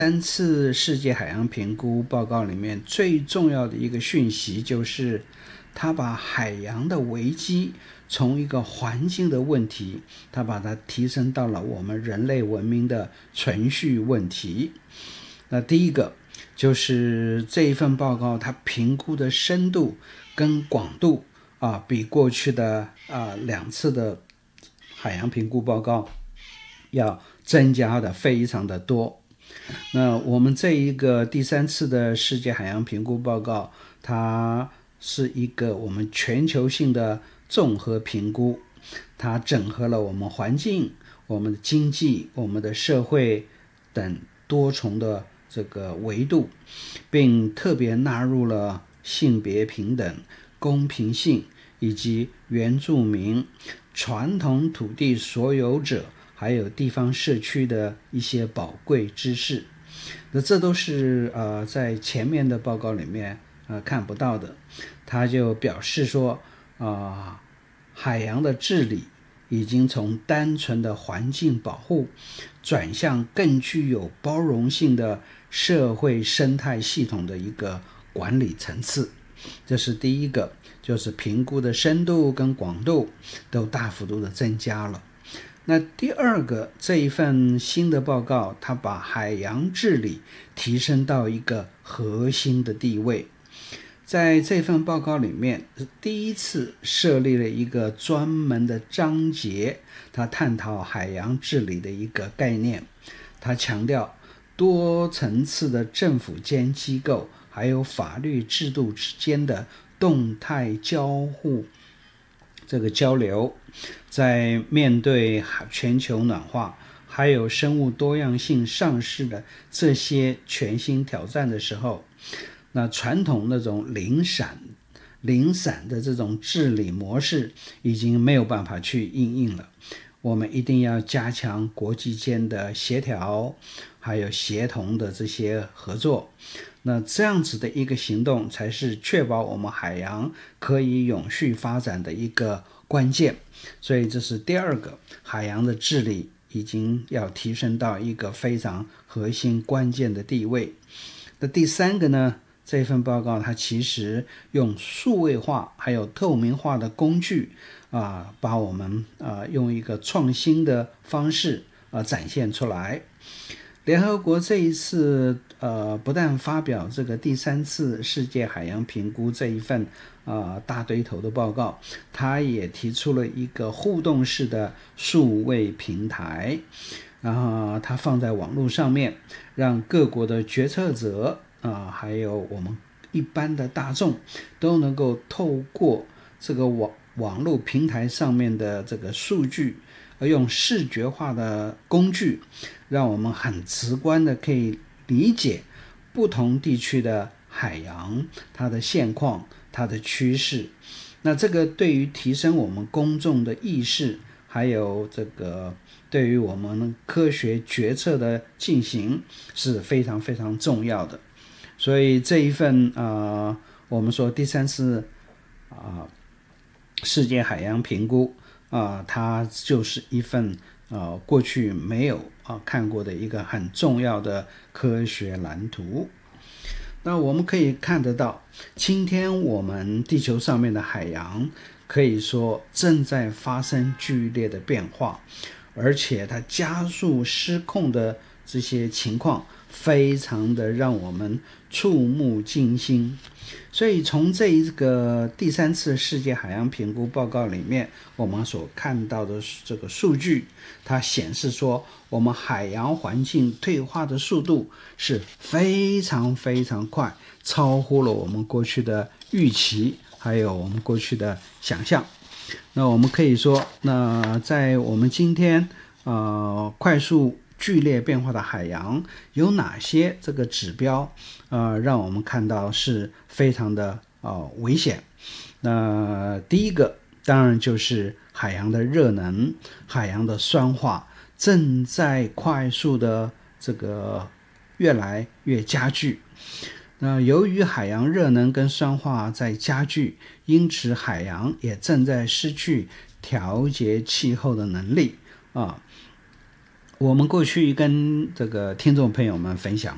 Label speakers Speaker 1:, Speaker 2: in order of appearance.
Speaker 1: 三次世界海洋评估报告里面最重要的一个讯息就是，它把海洋的危机从一个环境的问题，它把它提升到了我们人类文明的存续问题。那第一个就是这一份报告，它评估的深度跟广度比过去的2次的海洋评估报告要增加的非常的多。那我们这一个第3次的世界海洋评估报告，它是一个我们全球性的综合评估，它整合了我们环境、我们的经济、我们的社会等多重的这个维度，并特别纳入了性别平等、公平性以及原住民、传统土地所有者还有地方社区的一些宝贵知识。那这都是在前面的报告里面看不到的。他就表示说海洋的治理已经从单纯的环境保护转向更具有包容性的社会生态系统的一个管理层次。这是第一个，就是评估的深度跟广度都大幅度的增加了。那第二个，这一份新的报告，它把海洋治理提升到一个核心的地位。在这份报告里面，第一次设立了一个专门的章节，它探讨海洋治理的一个概念。它强调多层次的政府间机构还有法律制度之间的动态交流，在面对全球暖化还有生物多样性丧失的这些全新挑战的时候，那传统那种零散的这种治理模式已经没有办法去因应了。我们一定要加强国际间的协调还有协同的这些合作，那这样子的一个行动才是确保我们海洋可以永续发展的一个关键。所以这是第二个，海洋的治理已经要提升到一个非常核心关键的地位。那第三个呢，这份报告它其实用数位化还有透明化的工具把我们用一个创新的方式展现出来。联合国这一次不但发表这个第3次世界海洋评估这一份大堆头的报告，它也提出了一个互动式的数位平台，然后它放在网络上面，让各国的决策者还有我们一般的大众都能够透过这个网络平台上面的这个数据，用视觉化的工具，让我们很直观的可以理解不同地区的海洋，它的现况，它的趋势。那这个对于提升我们公众的意识，还有这个对于我们科学决策的进行是非常非常重要的。所以这一份我们说第3次世界海洋评估它就是一份过去没有看过的一个很重要的科学蓝图。那我们可以看得到，今天我们地球上面的海洋可以说正在发生剧烈的变化，而且它加速失控的这些情况非常的让我们触目惊心。所以从这一个第3次世界海洋评估报告里面，我们所看到的这个数据，它显示说我们海洋环境退化的速度是非常非常快，超乎了我们过去的预期还有我们过去的想象。那我们可以说，那在我们今天快速剧烈变化的海洋有哪些这个指标让我们看到是非常的危险。那第一个当然就是海洋的热能，海洋的酸化正在快速的这个越来越加剧。那由于海洋热能跟酸化在加剧，因此海洋也正在失去调节气候的能力我们过去跟这个听众朋友们分享